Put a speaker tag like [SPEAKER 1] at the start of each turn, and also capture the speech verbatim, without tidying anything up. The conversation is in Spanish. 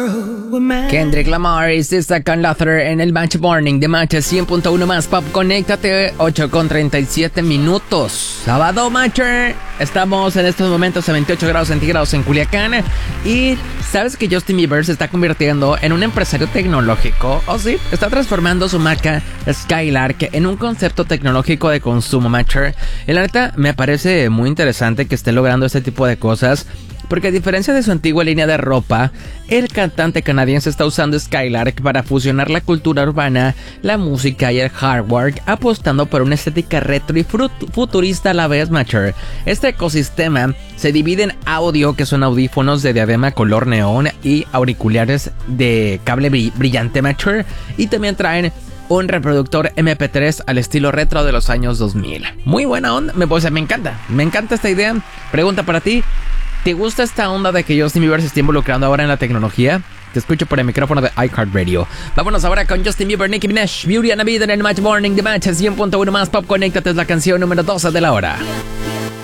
[SPEAKER 1] Kendrick Lamar y Sista Can Luther en el Match Morning de Match cien punto uno más Pop. Conéctate, ocho con treinta y siete minutos. Sábado, Matcher. Estamos en estos momentos a veintiocho grados centígrados en Culiacán. Y sabes que Justin Bieber se está convirtiendo en un empresario tecnológico. ¿Oh sí? Está transformando su marca Skylark en un concepto tecnológico de consumo, Matcher. Y la neta me parece muy interesante que esté logrando este tipo de cosas, porque a diferencia de su antigua línea de ropa, el cantante canadiense está usando Skylark para fusionar la cultura urbana, la música y el hardware, apostando por una estética retro y futurista a la vez, Matcher. Este ecosistema se divide en audio, que son audífonos de diadema color neón, y auriculares de cable brillante, Matcher, y también traen un reproductor eme pe tres al estilo retro de los años dos mil. Muy buena onda, me, pues, me encanta, me encanta esta idea. Pregunta para ti: ¿te gusta esta onda de que Justin Bieber se esté involucrando ahora en la tecnología? Te escucho por el micrófono de iHeartRadio. Vámonos ahora con Justin Bieber, Nicki Minaj, Beauty and the Beat en el Match Morning de Match cien punto uno más Pop. Conéctate, es la canción número doce de la hora.